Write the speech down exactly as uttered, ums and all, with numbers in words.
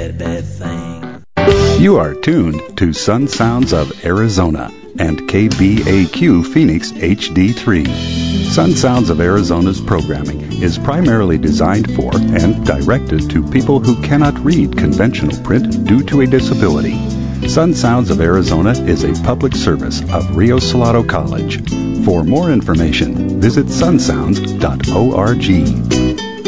that, that thing. You are tuned to Sun Sounds of Arizona and K B A Q Phoenix H D three. Sun Sounds of Arizona's programming is primarily designed for and directed to people who cannot read conventional print due to a disability. Sun Sounds of Arizona is a public service of Rio Salado College. For more information, visit sun sounds dot org.